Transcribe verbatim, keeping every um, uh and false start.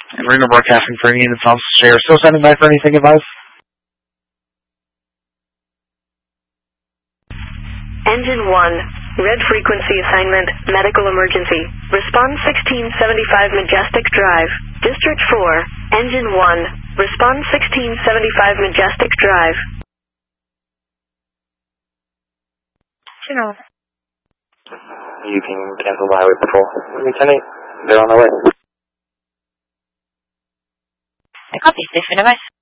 And Reno Broadcasting for any units on share. Still standing by for anything, advice? Engine one, red frequency assignment, medical emergency. Respond sixteen seventy-five Majestic Drive. District four, Engine one, respond sixteen seventy-five Majestic Drive. You know. You can cancel the highway patrol. Lieutenant, they're on their way. I copy. Station advice.